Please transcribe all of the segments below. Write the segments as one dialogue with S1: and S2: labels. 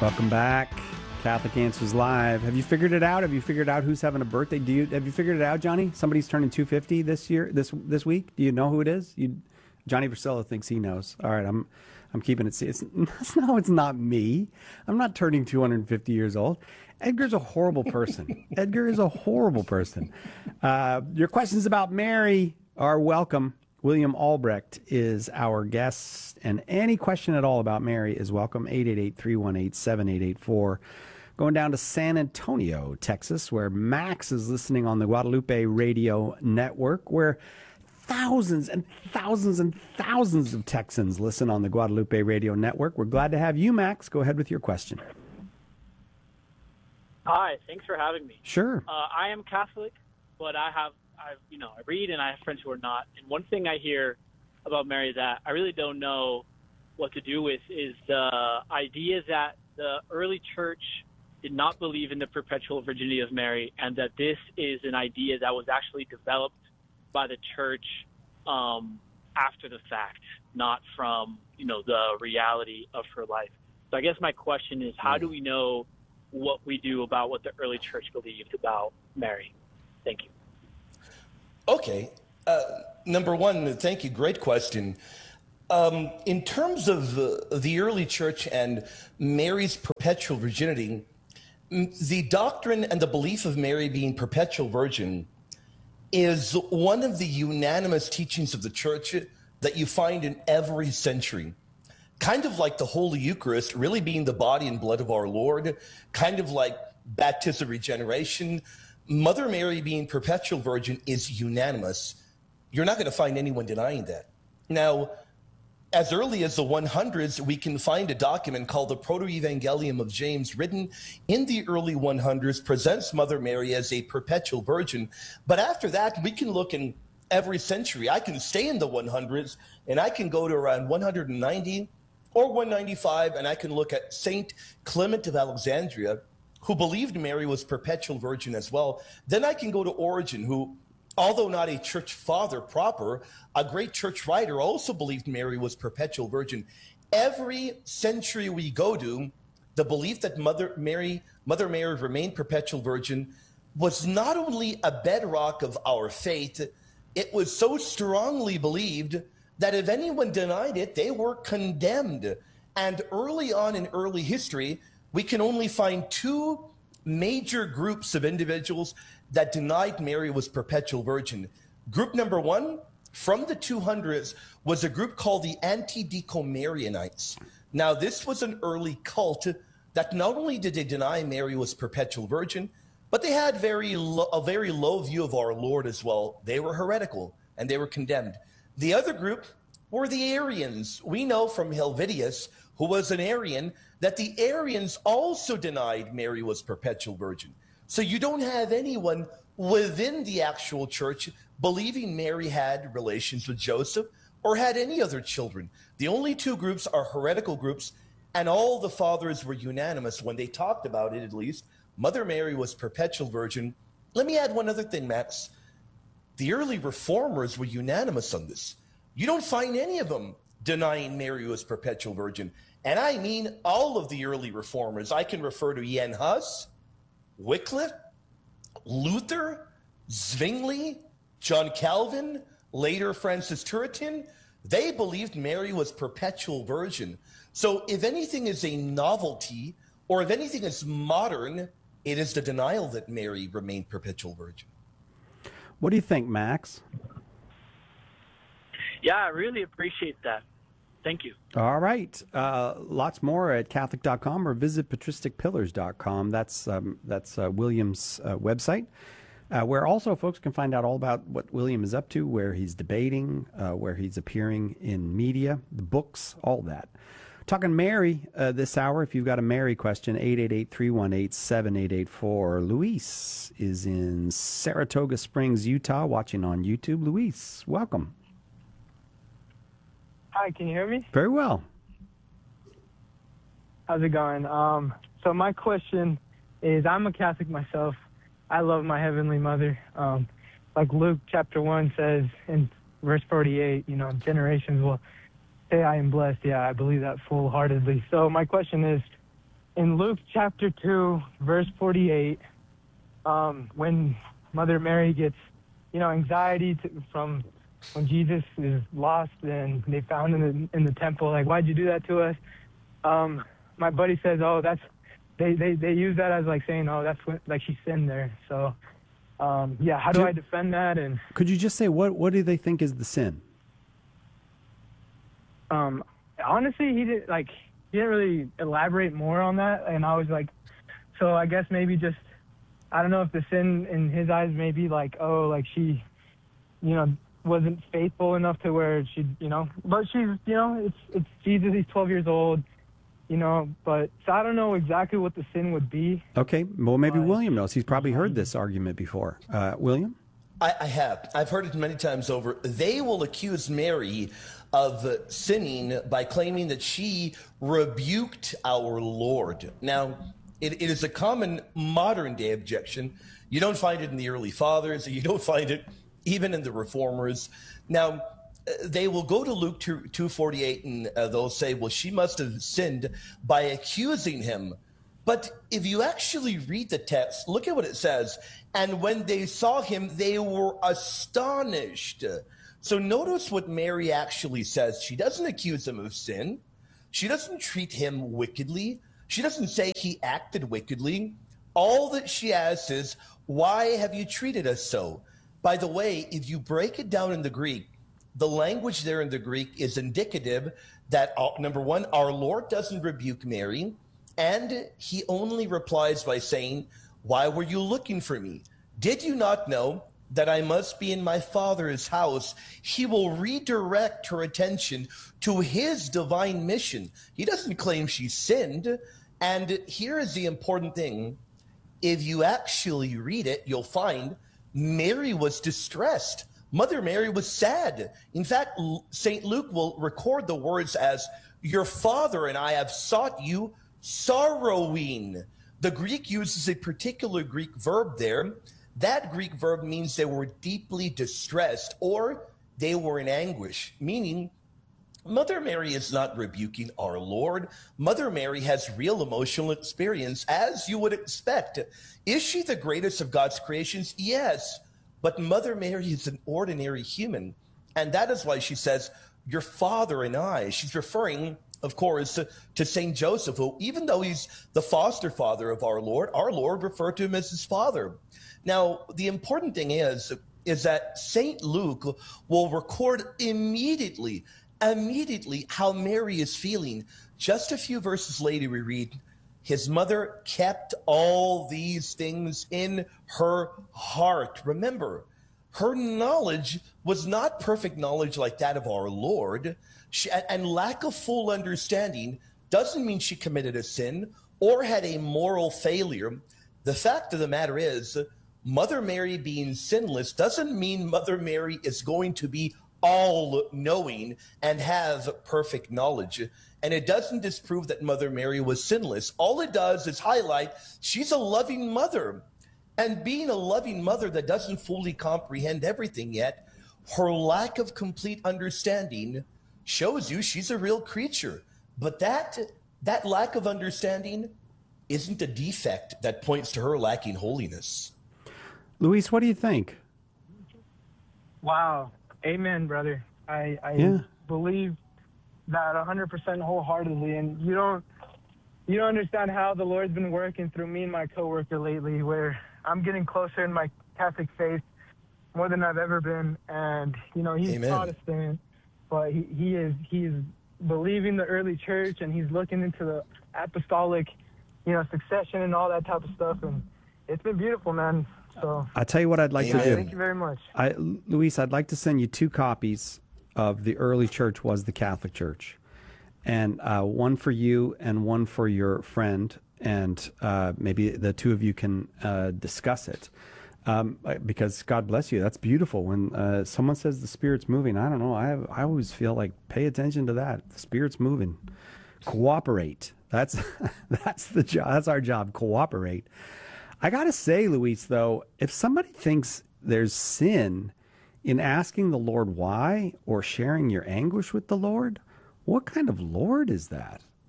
S1: Welcome back. Catholic Answers Live. Have you figured it out? Have you figured out who's having a birthday? Have you figured it out, Johnny? Somebody's turning 250 this year, this week. Do you know who it is? Johnny Versillo thinks he knows. All right, I'm keeping it. It's not me. I'm not turning 250 years old. Edgar's a horrible person. Edgar is a horrible person. Your questions about Mary are welcome. William Albrecht is our guest, and any question at all about Mary is welcome. 888-318-7884. Going down to San Antonio, Texas, where Max is listening on the Guadalupe Radio Network, where thousands and thousands and thousands of Texans listen on the Guadalupe Radio Network. We're glad to have you, Max. Go ahead with your question.
S2: Hi, thanks for having me.
S1: Sure.
S2: I am Catholic, but I read and I have friends who are not. And one thing I hear about Mary that I really don't know what to do with is the idea that the early church did not believe in the perpetual virginity of Mary, and that this is an idea that was actually developed by the church after the fact, not from, the reality of her life. So I guess my question is, how do we know what we do about what the early church believed about Mary? Thank you.
S3: Okay. Number one, thank you. Great question. In terms of the early church and Mary's perpetual virginity, the doctrine and the belief of Mary being perpetual virgin is one of the unanimous teachings of the church that you find in every century. Kind of like the Holy Eucharist really being the body and blood of our Lord, kind of like baptism regeneration. Mother Mary being perpetual virgin is unanimous. You're not going to find anyone denying that. Now, as early as the 100s, we can find a document called the Proto-Evangelium of James, written in the early 100s, presents Mother Mary as a perpetual virgin. But after that, we can look in every century. I can stay in the 100s, and I can go to around 190 or 195, and I can look at Saint Clement of Alexandria, who believed Mary was perpetual virgin as well. Then I can go to Origen, who, although not a church father proper, a great church writer, also believed Mary was perpetual virgin. Every century we go to, the belief that Mother Mary remained perpetual virgin was not only a bedrock of our faith, it was so strongly believed that if anyone denied it, they were condemned. And early on in early history, we can only find two major groups of individuals that denied Mary was perpetual virgin. Group number one, from the 200s, was a group called the Anti-Decomarianites. Now, this was an early cult that not only did they deny Mary was perpetual virgin, but they had a very low view of our Lord as well. They were heretical, and they were condemned. The other group were the Arians. We know from Helvidius, who was an Arian, that the Arians also denied Mary was perpetual virgin. So you don't have anyone within the actual church believing Mary had relations with Joseph or had any other children. The only two groups are heretical groups, and all the fathers were unanimous when they talked about it, at least. Mother Mary was perpetual virgin. Let me add one other thing, Max. The early reformers were unanimous on this. You don't find any of them denying Mary was perpetual virgin. And I mean all of the early reformers. I can refer to Jan Hus, Wycliffe, Luther, Zwingli, John Calvin, later Francis Turretin. They believed Mary was perpetual virgin. So if anything is a novelty, or if anything is modern, it is the denial that Mary remained perpetual virgin.
S1: What do you think, Max?
S2: Yeah, I really appreciate that. Thank you.
S1: All right. Lots more at Catholic.com or visit patristicpillars.com. That's William's website, where also folks can find out all about what William is up to, where he's debating, where he's appearing in media, the books, all that. Talking Mary this hour. If you've got a Mary question, 888-318-7884. Luis is in Saratoga Springs, Utah, watching on YouTube. Luis, welcome.
S4: Hi, can you hear me?
S1: Very well.
S4: How's it going? So my question is, I'm a Catholic myself. I love my Heavenly Mother. Like Luke chapter 1 says in verse 48, generations will say I am blessed. Yeah, I believe that full-heartedly. So my question is, in Luke chapter 2, verse 48, when Mother Mary gets, anxiety from when Jesus is lost and they found him in the temple, like, why'd you do that to us? My buddy says, oh, they use that as like saying, oh, that's what, like, she sinned there. So, how do I defend that? And
S1: could you just say what do they think is the sin?
S4: Honestly, he didn't really elaborate more on that, and I was like, so I guess maybe just, I don't know if the sin in his eyes may be like, oh, like she, wasn't faithful enough to where she, but she's, it's Jesus, he's 12 years old, but so I don't know exactly what the sin would be.
S1: Okay, well, maybe William knows. He's probably heard this argument before. William?
S3: I have. I've heard it many times over. They will accuse Mary of sinning by claiming that she rebuked our Lord. Now, it is a common modern day objection. You don't find it in the early fathers, you don't find it even in the reformers. Now, they will go to Luke 2:48 and they'll say, well, she must have sinned by accusing him. But if you actually read the text, look at what it says. And when they saw him, they were astonished. So notice what Mary actually says. She doesn't accuse him of sin. She doesn't treat him wickedly. She doesn't say he acted wickedly. All that she asks is, why have you treated us so? By the way, if you break it down in the Greek, the language there in the Greek is indicative that, number one, our Lord doesn't rebuke Mary, and he only replies by saying, why were you looking for me? Did you not know that I must be in my Father's house? He will redirect her attention to his divine mission. He doesn't claim she sinned. And here is the important thing. If you actually read it, you'll find Mary was distressed. Mother Mary was sad. In fact, St. Luke will record the words as, your father and I have sought you sorrowing. The Greek uses a particular Greek verb there. That Greek verb means they were deeply distressed or they were in anguish, meaning Mother Mary is not rebuking our Lord. Mother Mary has real emotional experience, as you would expect. Is she the greatest of God's creations? Yes. But Mother Mary is an ordinary human. And that is why she says, your father and I. She's referring, of course, to St. Joseph, who, even though he's the foster father of our Lord referred to him as his father. Now, the important thing is that St. Luke will record immediately how Mary is feeling. Just a few verses later, we read, his mother kept all these things in her heart. Remember, her knowledge was not perfect knowledge like that of our Lord. And lack of full understanding doesn't mean she committed a sin or had a moral failure. The fact of the matter is, Mother Mary being sinless doesn't mean Mother Mary is going to be all-knowing and have perfect knowledge. And it doesn't disprove that Mother Mary was sinless. All it does is highlight she's a loving mother. And being a loving mother that doesn't fully comprehend everything yet, her lack of complete understanding shows you she's a real creature. But that lack of understanding isn't a defect that points to her lacking holiness.
S1: Luis, what do you think?
S4: Wow. Amen, brother. I believe that 100% wholeheartedly. And you don't understand how the Lord's been working through me and my coworker lately, where I'm getting closer in my Catholic faith more than I've ever been. And, he's
S3: Amen.
S4: Protestant, but he's believing the early church, and he's looking into the apostolic, succession and all that type of stuff. And it's been beautiful, man. So
S1: I'll tell you what I'd like to do.
S4: Thank you very much.
S1: Luis, I'd like to send you 2 copies of The Early Church Was the Catholic Church. And one for you and one for your friend. And maybe the two of you can discuss it. Because God bless you. That's beautiful. When someone says the Spirit's moving, I don't know. I always feel like pay attention to that. The Spirit's moving. Cooperate. That's the job. That's our job. Cooperate. I got to say, Luis, though, if somebody thinks there's sin in asking the Lord why or sharing your anguish with the Lord, what kind of Lord is that?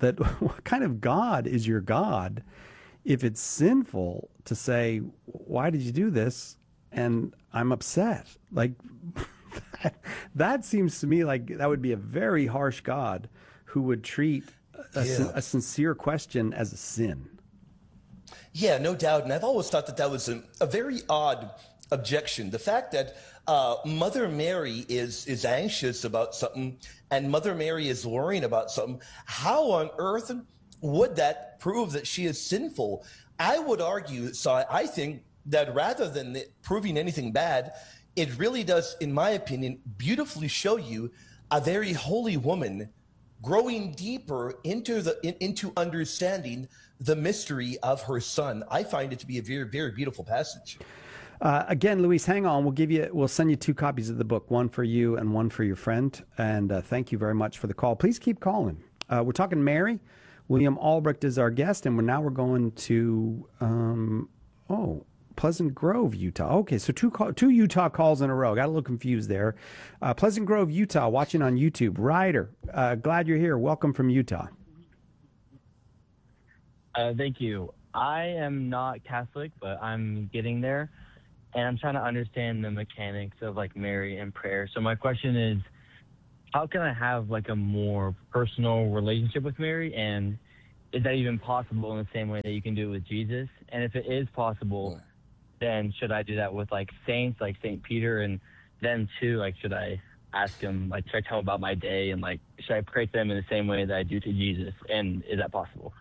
S1: that what kind of God is your God if it's sinful to say, why did you do this? And I'm upset. Like, that seems to me like that would be a very harsh God who would treat a sincere question as a sin.
S3: Yeah, no doubt. And I've always thought that was a very odd objection. The fact that Mother Mary is anxious about something and Mother Mary is worrying about something, how on earth would that prove that she is sinful? I would argue, so I think that rather than proving anything bad, it really does, in my opinion, beautifully show you a very holy woman growing deeper into understanding the mystery of her son. I find it to be a very, very beautiful passage.
S1: Again, Luis, hang on. We'll send you 2 copies of the book, one for you and one for your friend. And thank you very much for the call. Please keep calling. We're talking Mary. William Albrecht is our guest, and we're going to Pleasant Grove, Utah. Okay, so 2 Utah calls in a row. Got a little confused there. Pleasant Grove, Utah, watching on YouTube. Ryder, glad you're here. Welcome from Utah.
S5: Thank you. I am not Catholic, but I'm getting there, and I'm trying to understand the mechanics of like Mary and prayer. So my question is, how can I have like a more personal relationship with Mary, and is that even possible in the same way that you can do it with Jesus? And if it is possible, then should I do that with like saints like St. Peter? And then too, like, should I ask him, like, should I tell him about my day, and like, should I pray to them in the same way that I do to Jesus? And is that possible?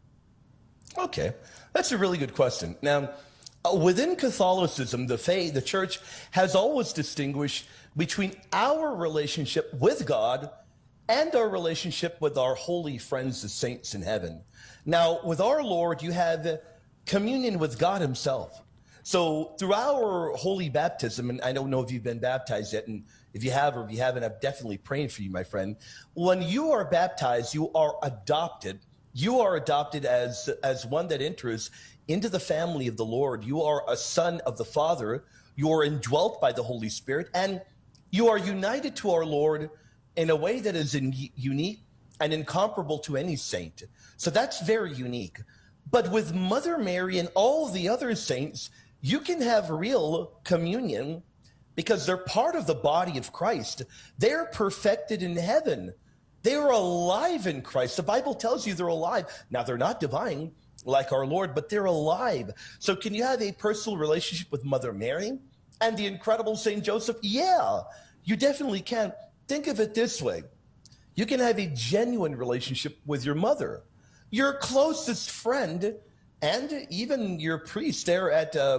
S3: Okay, that's a really good question. Now, within Catholicism, the church has always distinguished between our relationship with God and our relationship with our holy friends, the saints in heaven. Now, with our Lord, you have communion with God himself. So through our holy baptism, and I don't know if you've been baptized yet, and if you have or if you haven't, I'm definitely praying for you, my friend. When you are baptized, you are adopted. You are adopted as one that enters into the family of the Lord. You are a son of the Father. You are indwelt by the Holy Spirit, and you are united to our Lord in a way that is unique and incomparable to any saint. So that's very unique. But with Mother Mary and all the other saints, you can have real communion because they're part of the body of Christ. They're perfected in heaven. They are alive in Christ. The Bible tells you they're alive. Now, they're not divine like our Lord, but they're alive. So can you have a personal relationship with Mother Mary and the incredible St. Joseph? Yeah, you definitely can. Think of it this way. You can have a genuine relationship with your mother, your closest friend, and even your priest there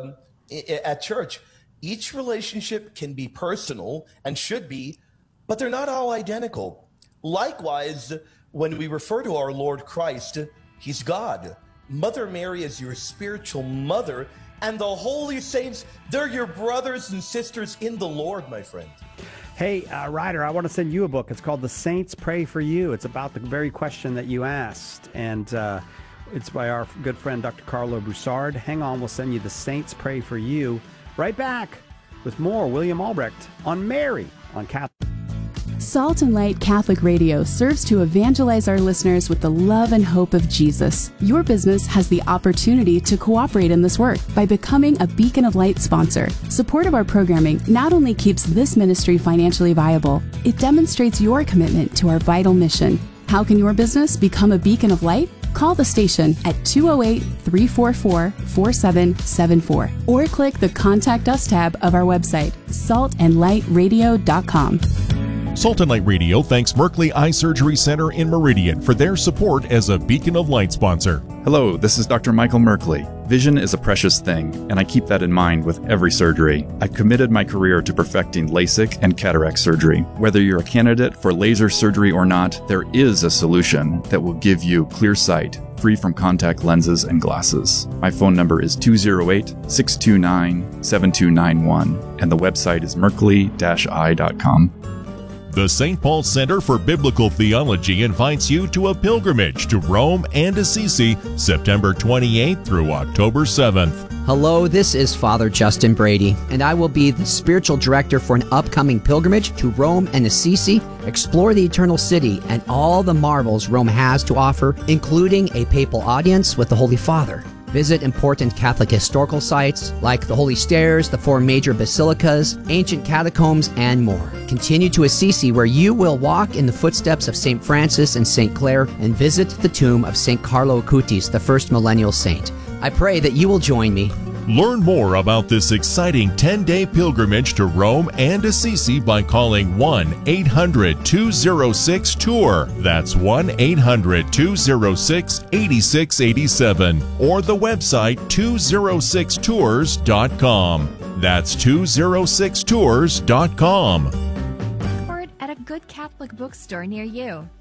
S3: at church. Each relationship can be personal and should be, but they're not all identical. Likewise, when we refer to our Lord Christ, he's God. Mother Mary is your spiritual mother, and the holy saints, they're your brothers and sisters in the Lord, my friend.
S1: Hey, Ryder, I want to send you a book. It's called The Saints Pray for You. It's about the very question that you asked, and it's by our good friend, Dr. Carlo Broussard. Hang on, we'll send you The Saints Pray for You. Right back with more William Albrecht on Mary on Catholic.
S6: Salt and Light Catholic Radio serves to evangelize our listeners with the love and hope of Jesus. Your business has the opportunity to cooperate in this work by becoming a Beacon of Light sponsor. Support of our programming not only keeps this ministry financially viable, it demonstrates your commitment to our vital mission. How can your business become a Beacon of Light? Call the station at 208-344-4774 or click the Contact Us tab of our website, saltandlightradio.com.
S7: Salt and Light Radio thanks Merkley Eye Surgery Center in Meridian for their support as a Beacon of Light sponsor.
S8: Hello, this is Dr. Michael Merkley. Vision is a precious thing, and I keep that in mind with every surgery. I've committed my career to perfecting LASIK and cataract surgery. Whether you're a candidate for laser surgery or not, there is a solution that will give you clear sight, free from contact lenses and glasses. My phone number is 208-629-7291, and the website is merkley-eye.com.
S7: The St. Paul Center for Biblical Theology invites you to a pilgrimage to Rome and Assisi, September 28th through October 7th.
S9: Hello, this is Father Justin Brady, and I will be the spiritual director for an upcoming pilgrimage to Rome and Assisi. Explore the Eternal City and all the marvels Rome has to offer, including a papal audience with the Holy Father. Visit important Catholic historical sites like the Holy Stairs, the 4 major basilicas, ancient catacombs, and more. Continue to Assisi, where you will walk in the footsteps of St. Francis and St. Clare and visit the tomb of St. Carlo Acutis, the first millennial saint. I pray that you will join me.
S7: Learn more about this exciting 10-day pilgrimage to Rome and Assisi by calling 1-800-206-TOUR. That's 1-800-206-8687. Or the website 206tours.com. That's 206tours.com.
S10: Or at a good Catholic bookstore near you.